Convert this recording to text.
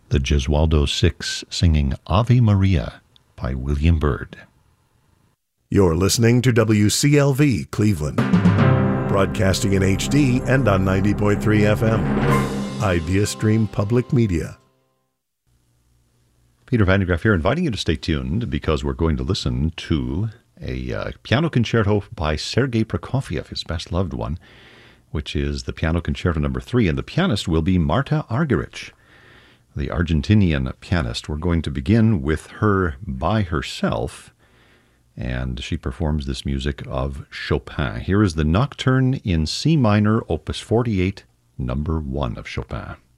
the Gesualdo Six singing Ave Maria by William Byrd. You're listening to WCLV Cleveland, broadcasting in HD and on 90.3 FM. Idea Stream Public Media. Peter Van de Graaff here, inviting you to stay tuned because we're going to listen to a piano concerto by Sergei Prokofiev, his best loved one, which is the Piano Concerto No. 3, and the pianist will be Marta Argerich, the Argentinian pianist. We're going to begin with her by herself, and she performs this music of Chopin. Here is the Nocturne in C minor, Opus 48, No. 1 of Chopin.